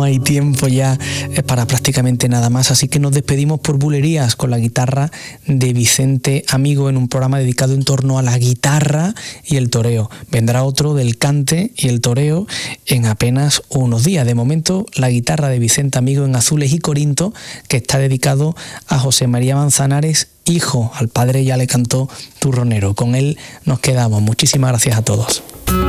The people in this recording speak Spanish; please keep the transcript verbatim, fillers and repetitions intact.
hay tiempo ya para prácticamente nada más, así que nos despedimos por bulerías con la guitarra de Vicente Amigo en un programa dedicado en torno a la guitarra y el toreo. Vendrá otro del cante y el toreo en apenas unos días. De momento, la guitarra de Vicente Amigo en Azules y Corinto, que está dedicado a José María Manzanares, hijo. Al padre ya le cantó Turronero. Con él nos quedamos. Muchísimas gracias a todos.